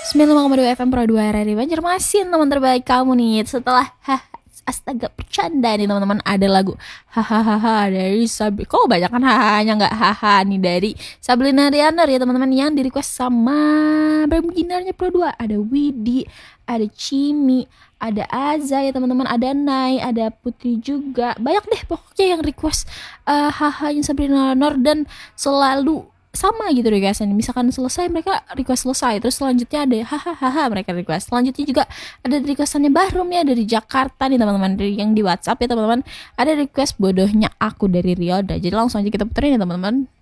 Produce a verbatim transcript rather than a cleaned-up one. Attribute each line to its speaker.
Speaker 1: sembilan puluh lima koma dua F M Pro dua R R I Banjarmasin, teman terbaik kamu nih. Setelah hah, astaga bercanda nih teman-teman, ada lagu hahaha dari Sabri. Kok banyak kan hahanya nggak haha nih dari Sabrina Rianer ya teman-teman, yang di request sama beginnernya Pro dua. Ada Widi, ada Cimi, ada Aza ya teman-teman, ada Nai, ada Putri juga. Banyak deh pokoknya yang request uh, hahanya Sabrina Rianer, dan selalu sama gitu requestnya. Misalkan selesai mereka request selesai, terus selanjutnya ada hahaha mereka request. Selanjutnya juga ada requestannya Bahrum ya dari Jakarta nih teman-teman, dari yang di WhatsApp ya teman-teman. Ada request bodohnya aku dari Ryoda. Jadi langsung aja kita puterin ya teman-teman.